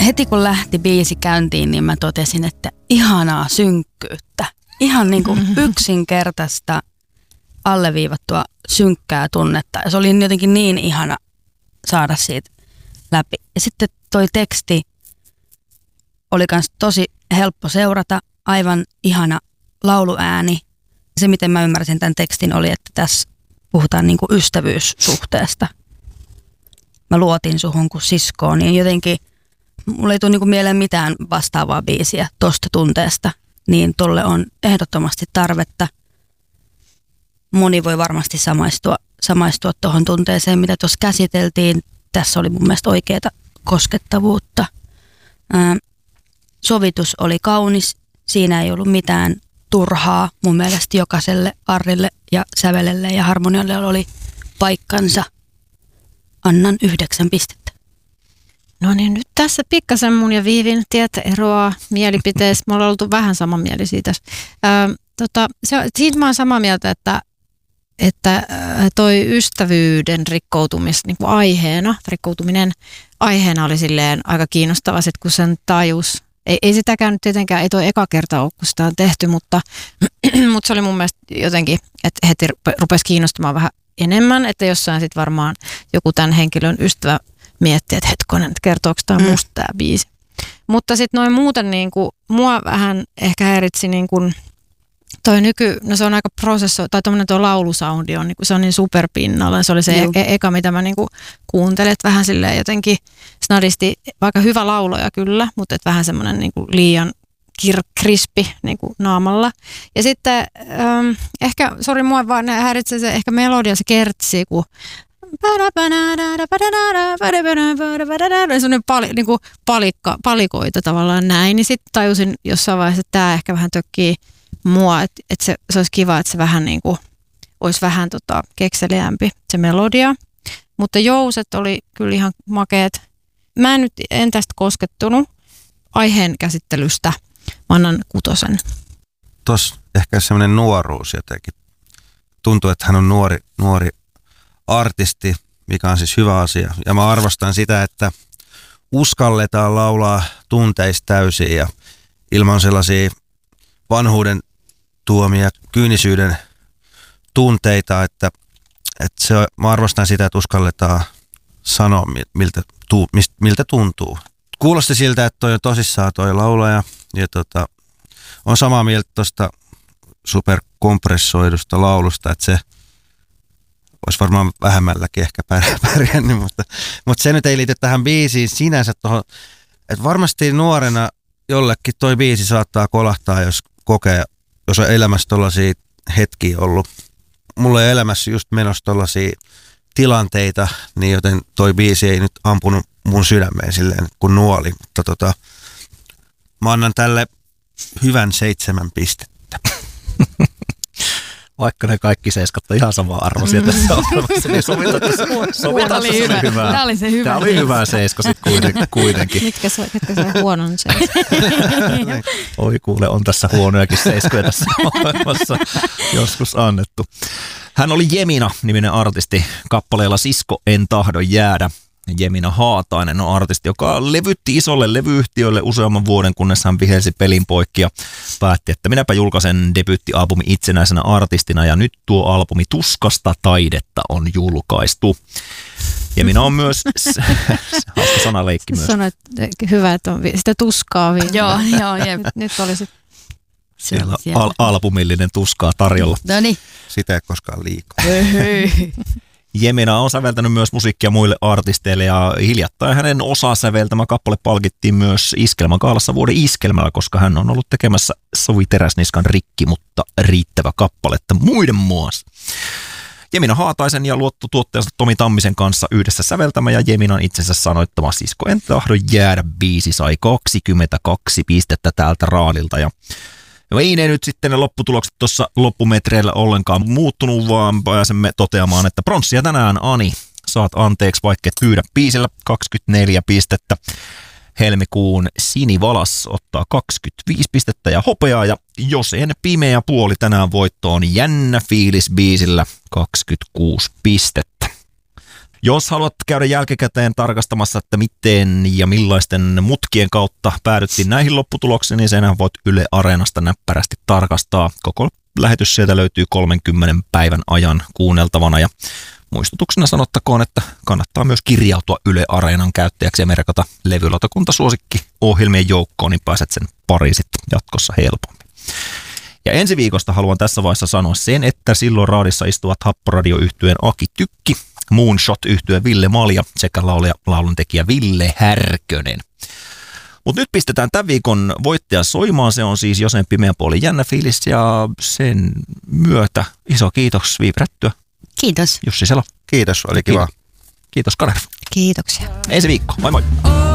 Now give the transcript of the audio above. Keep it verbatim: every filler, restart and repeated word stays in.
heti kun lähti biisi käyntiin, niin mä totesin, että ihanaa synkkyyttä. Ihan niin kuin yksinkertaista alleviivattua synkkää tunnetta. Ja se oli jotenkin niin ihana saada siitä läpi. Ja sitten toi teksti oli kans tosi helppo seurata, aivan ihana lauluääni. Se, miten mä ymmärsin tämän tekstin, oli, että tässä puhutaan niin kuin ystävyyssuhteesta. Mä luotin suhun kuin siskoon, niin jotenkin mulla ei tule niin kuin mieleen mitään vastaavaa biisiä tosta tunteesta. Niin tolle on ehdottomasti tarvetta. Moni voi varmasti samaistua, samaistua tuohon tunteeseen, mitä tuossa käsiteltiin. Tässä oli mun mielestä oikeaa koskettavuutta. Ää, sovitus oli kaunis. Siinä ei ollut mitään turhaa. Mun mielestä jokaiselle arrille ja sävelelle ja harmonialle oli paikkansa. Annan yhdeksän pistettä. No niin, nyt tässä pikkasen mun ja Viivin tietä eroaa mielipiteessä. Me ollaan oltu vähän samanmielisiä tässä. Öö, tota, se, siitä mä oon samaa mieltä, että, että toi ystävyyden rikkoutumis niin kuin aiheena, rikkoutuminen aiheena oli silleen aika kiinnostava, sit kun sen tajus. Ei, ei sitäkään nyt tietenkään, ei toi eka kerta ole, kun sitä on tehty, mutta, mutta se oli mun mielestä jotenkin, että heti rupesi kiinnostamaan vähän enemmän, että jossain sitten varmaan joku tämän henkilön ystävä miettii, että hetkonen, että kertooko tämä mm. musta tämä biisi. Mutta sitten noin muuten niin kuin, mua vähän ehkä häiritsi niin kuin, toi nyky, no se on aika prosessoi, tai tuommoinen tuo laulusoundi on, niin kuin, se on niin superpinnalla. Se oli se e- eka, mitä mä niin kuin kuuntelin, että vähän silleen jotenkin snadisti, vaikka hyvä lauloja kyllä, mutta et vähän semmoinen niin kuin liian kir- krispi niin kuin naamalla. Ja sitten ähm, ehkä, sori mua vaan häiritsee se ehkä melodia, se kertsi, kun sellainen pali, niin kuin palikka, palikoita tavallaan näin, niin sitten tajusin jossain vaiheessa, että tämä ehkä vähän tökkii mua, että, että se, se olisi kiva, että se vähän niin kuin, olisi vähän tota, kekseliämpi se melodia, mutta jouset oli kyllä ihan makeet. Mä en nyt en tästä koskettunut aiheen käsittelystä, mä annan kutosen. Tuossa ehkä semmoinen nuoruus jotenkin. Tuntuu, että hän on nuori, nuori artisti, mikä on siis hyvä asia. Ja mä arvostan sitä, että uskalletaan laulaa tunteista täysin ja ilman sellaisia vanhuuden tuomia kyynisyyden tunteita, että, että se, mä arvostan sitä, että uskalletaan sanoa, miltä, tu, mist, miltä tuntuu. Kuulosti siltä, että toi on tosissaan toi laulaja ja tota, on samaa mieltä tuosta superkompressoidusta laulusta, että se olisi varmaan vähemmälläkin ehkä pärjännyt, mutta, mutta se nyt ei liity tähän biisiin sinänsä tuohon, että varmasti nuorena jollekin toi biisi saattaa kolahtaa, jos kokee, jos on elämässä tollaisia hetkiä ollut. Mulla ei elämässä just menossa tollaisia tilanteita, niin joten toi biisi ei nyt ampunut mun sydämeen silleen kuin nuoli, mutta tota, mä annan tälle hyvän seitsemän pistettä. Vaikka ne kaikki seiskat on ihan samaa arvoisia tässä ohjelmassa, niin sovitaan tässä hyvää. hyvää. Tämä oli se hyvä. Tämä oli hyvä seiska sitten kuitenkin. Mitkä se, mitkä se on huonon seiska? Oi kuule, on tässä huonojakin seiskoja tässä ohjelmassa joskus annettu. Hän oli Jemina-niminen artisti kappaleella Sisko en tahdo jäädä. Jemina Haatainen on artisti, joka levytti isolle levyyhtiölle useamman vuoden, kunnes hän vihelsi pelin poikki ja päätti, että minäpä julkaisen debyyttialbumi itsenäisenä artistina ja nyt tuo albumi Tuskasta taidetta on julkaistu. Jemina on myös, hauska sanaleikki myös. Sanoit, hyvä, että on sitä tuskaa vielä. Joo, joo, jep. Nyt, nyt oli se. Siellä al- albumillinen tuskaa tarjolla. No niin. Sitä ei koskaan liikaa. Jemina on säveltänyt myös musiikkia muille artisteille ja hiljattain hänen osaa säveltämä kappale palkittiin myös Iskelmägaalassa vuoden iskelmällä, koska hän on ollut tekemässä Sovi Teräsniskan Rikki, mutta riittävä kappaletta muiden muassa. Jemina Haataisen ja luottotuottajansa Tomi Tammisen kanssa yhdessä säveltämä ja Jeminan itsensä sanoittama Sisko en tahdo jäädä biisi sai kaksikymmentäkaksi pistettä täältä raadilta ja No ei ne nyt sitten ne lopputulokset tuossa loppumetreillä ollenkaan muuttunut, vaan pääsemme toteamaan, että pronssia tänään Ani. Saat anteeksi, vaikka et pyydä biisillä kaksikymmentäneljä pistettä. Helmikuun Sinivalas ottaa kaksikymmentäviisi pistettä ja hopeaa. Ja jos en pimeä puoli tänään voittoon Jännä fiilis biisillä kaksikymmentäkuusi pistettä. Jos haluat käydä jälkikäteen tarkastamassa, että miten ja millaisten mutkien kautta päädyttiin näihin lopputuloksiin, niin senhän voit Yle Areenasta näppärästi tarkastaa. Koko lähetys sieltä löytyy kolmenkymmenen päivän ajan kuunneltavana. Ja muistutuksena sanottakoon, että kannattaa myös kirjautua Yle Areenan käyttäjäksi ja merkata levylautakunta suosikki ohjelmien joukkoon, niin pääset sen pariin sitten jatkossa helpommin. Ja ensi viikosta haluan tässä vaiheessa sanoa sen, että silloin raadissa istuvat Happoradio-yhtyeen Aki Tykki, Moonshot-yhtyeen Ville Malja sekä laulaja lauluntekijä Ville Härkönen. Mutta nyt pistetään tämän viikon voittaja soimaan. Se on siis Josen Pimeän puolin Jännä fiilis ja sen myötä iso kiitos Viipirättyä. Kiitos. Jussi Selo. Kiitos, oli kiva. Kiitos Kanerva. Kiitoksia. Ensi viikko. Moi moi.